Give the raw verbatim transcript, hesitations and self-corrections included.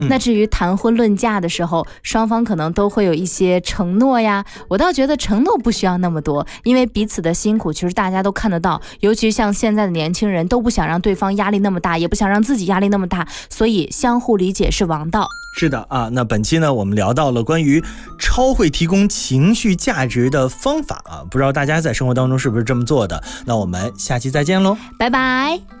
那至于谈婚论嫁的时候，双方可能都会有一些承诺呀，我倒觉得承诺不需要那么多，因为彼此的辛苦其实大家都看得到，尤其像现在的年轻人都不想让对方压力那么大，也不想让自己压力那么大，所以相互理解是王道。 是的啊，那本期呢，我们聊到了关于超会提供情绪价值的方法啊，不知道大家在生活当中是不是这么做的？那我们下期再见喽， 拜拜。